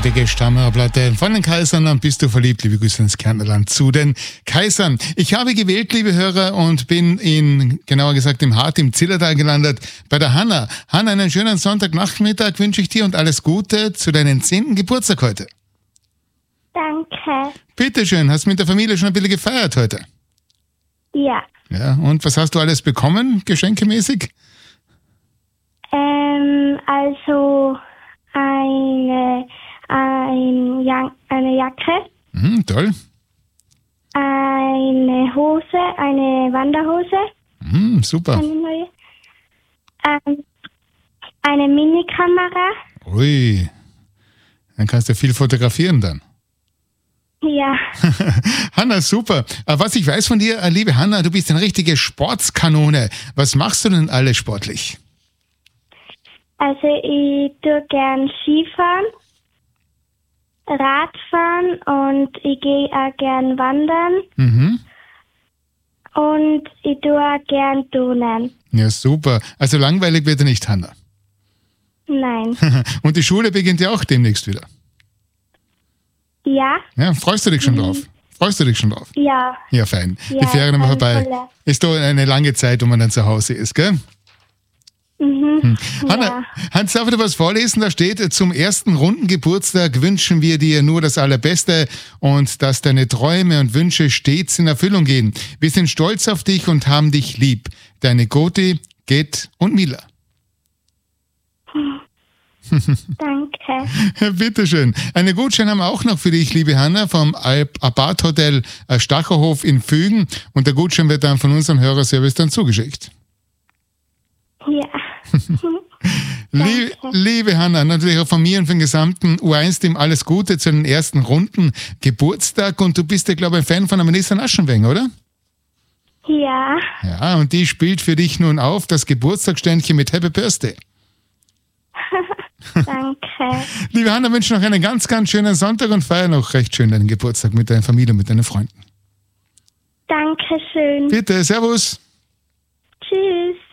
großartige Stammhörplatte von den Kaisern. Dann bist du verliebt, liebe Grüße ins Kärntnerland zu den Kaisern. Ich habe gewählt, liebe Hörer, und bin genauer gesagt im Hart, im Zillertal gelandet, bei der Hanna. Hanna, einen schönen Sonntagnachmittag wünsche ich dir und alles Gute zu deinem 10. Geburtstag heute. Danke. Bitteschön, hast du mit der Familie schon ein bisschen gefeiert heute? Ja. Ja, und was hast du alles bekommen, geschenkemäßig? Also eine Jacke, Toll. eine Hose, eine Wanderhose, Super. eine neue, eine Minikamera. Ui, dann kannst du viel fotografieren dann. Ja. Hanna, super. Was ich weiß von dir, liebe Hanna, du bist eine richtige Sportskanone. Was machst du denn alles sportlich? Also ich tue gern Skifahren, Radfahren und ich gehe auch gern wandern. Und ich tue auch gern turnen. Ja, super. Also langweilig wird er nicht, Hanna. Nein. Und die Schule beginnt ja auch demnächst wieder. Ja? Ja, freust du dich schon drauf? Freust du dich schon drauf? Ja. Ja, fein. Ja, Die Ferien haben vorbei. tolle. Ist doch eine lange Zeit, wo man dann zu Hause ist, gell? Hanna, Hans, darf ich dir was vorlesen? Da steht, zum ersten runden Geburtstag wünschen wir dir nur das Allerbeste und dass deine Träume und Wünsche stets in Erfüllung gehen. Wir sind stolz auf dich und haben dich lieb. Deine Goti, Get und Mila. Danke. Bitteschön. Eine Gutschein haben wir auch noch für dich, liebe Hanna, vom Abarth Hotel Stacherhof in Fügen. Und der Gutschein wird dann von unserem Hörerservice dann zugeschickt. Ja. Liebe Hanna, natürlich auch von mir und vom gesamten U1-Team alles Gute zu den ersten Runden Geburtstag. Und du bist ja, glaube ich, ein Fan von der Melissa Aschenwenger, oder? Ja. Ja, und die spielt für dich nun auf das Geburtstagsständchen mit Happy Birthday. Danke. Liebe Hanna, wünsche noch einen ganz, ganz schönen Sonntag und feier noch recht schön deinen Geburtstag mit deiner Familie, mit deinen Freunden. Dankeschön. Bitte, servus. Tschüss.